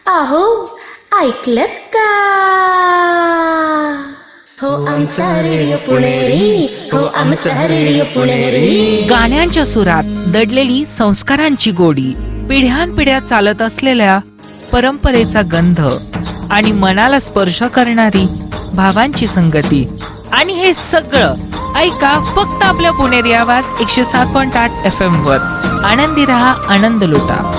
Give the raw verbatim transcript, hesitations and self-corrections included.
अहो ऐकलत का? हो आमचा रेडिओ पुणेरी, हो आमचा रेडिओ पुणेरी. गाण्यांच्या सुरात दडलेली संस्कारांची गोडी, पिढ्यानपिढ्या चालत असलेल्या परंपरेचा गंध आणि मनाला स्पर्श करणारी भावांची संगती. आणि हे सगळं ऐका फक्त आपल्या पुणेरी आवाज एकशे सात पॉइंट आठ एफ एम वर. आनंदी रहा, आनंद लुटा.